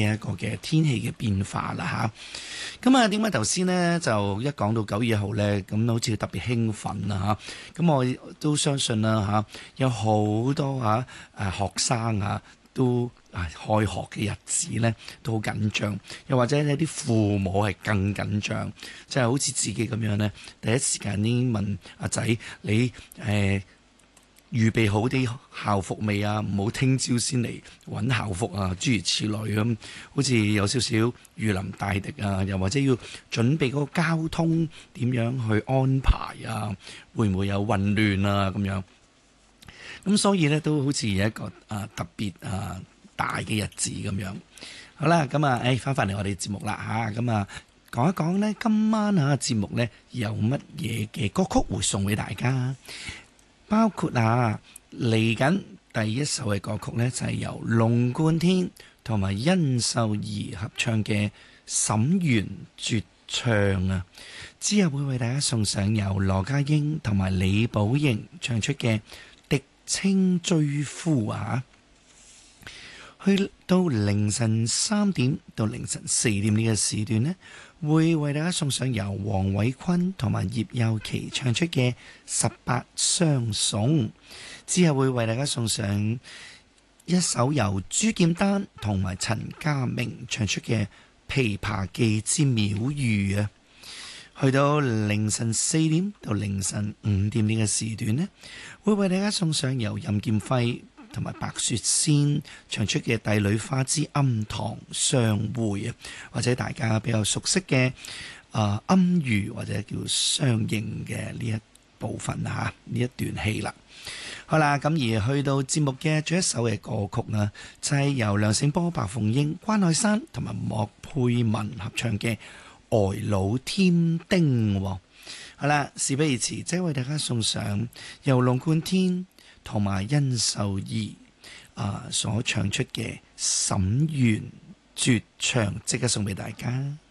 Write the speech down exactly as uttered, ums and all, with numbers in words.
一個嘅天氣嘅變化啦嚇。咁啊，點解頭先呢就一講到九月一號呢，咁好似特別興奮啊嚇。咁我都相信啦嚇，有好多嚇誒學生啊都啊開學嘅日子呢都好緊張，又或者呢啲父母係更緊張，即係好似自己咁樣呢，第一時間已經問阿仔你誒。呃預備好啲校服未啊？唔好聽朝先嚟揾校服啊！諸如此類咁，好似有少少如臨大敵啊！又或者要準備嗰個交通點樣去安排啊？會唔會有混亂啊？咁樣咁，所以呢都好似有一個啊特別啊大嘅日子咁樣。好啦，咁啊，誒翻返嚟我哋節目啦嚇，咁啊講一講呢今晚啊節目呢有乜嘢嘅歌曲會送俾大家？包括啊嚟緊第一首嘅歌曲呢，就係由龍貫天同埋殷秀儀合唱嘅《沈園絕唱》啊，之後會為大家送上由羅家英同埋李寶瑩唱出嘅《狄青追夫》啊。去到凌晨三點到凌晨四點呢個時段呢，會為大家送上由黃偉坤同埋葉幼琪唱出嘅《十八相送》，之後會為大家送上一首由朱劍丹同埋陳家明唱出嘅《琵琶記之廟宇》啊。去到凌晨四點到凌晨五點呢個時段呢，會為大家送上由任劍輝同埋白雪仙唱出嘅《帝女花之庵堂相會》啊，或者大家比較熟悉嘅啊庵遇或者叫相應嘅呢一部分啊，呢一段戲啦。好啦，咁而去到節目嘅最後一首嘅歌曲啊，就係、是、由梁醒波、白鳳英、關海山同埋莫佩文合唱嘅《呆佬添丁》。好啦，事不宜遲，即係為大家送上由龍貫天同埋殷秀儀啊所唱出嘅《沈園絕唱》，即刻送俾大家。